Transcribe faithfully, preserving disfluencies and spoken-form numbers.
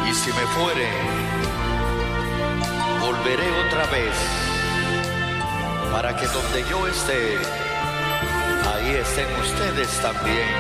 Y si me fuere, volveré otra vez, para que donde yo esté, ahí estén ustedes también.